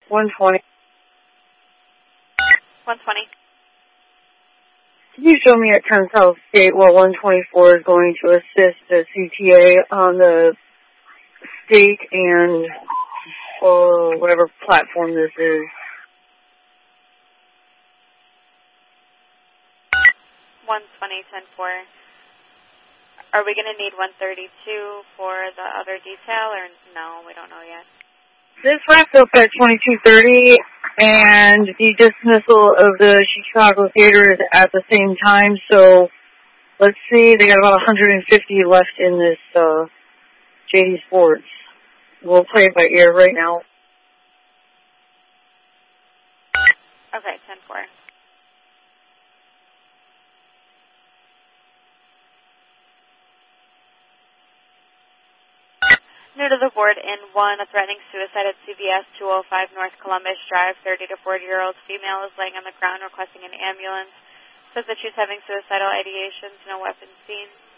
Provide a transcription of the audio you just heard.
120. 120. Can you show me at 10 South State where 124 is going to assist the CTA on the state and whatever platform this is? 120, 10-4. Are we going to need 132 for the other detail, or no? We don't know yet. This wrapped up at 22:30, and the dismissal of the Chicago Theater is at the same time, so let's see, they got about 150 left in this JD Sports. We'll play it by ear right now. Okay, 10-4. New to the board in 1, a threatening suicide at CVS 205 North Columbus Drive. 30 to 40-year-old female is laying on the ground requesting an ambulance. Says that she's having suicidal ideations, no weapons seen.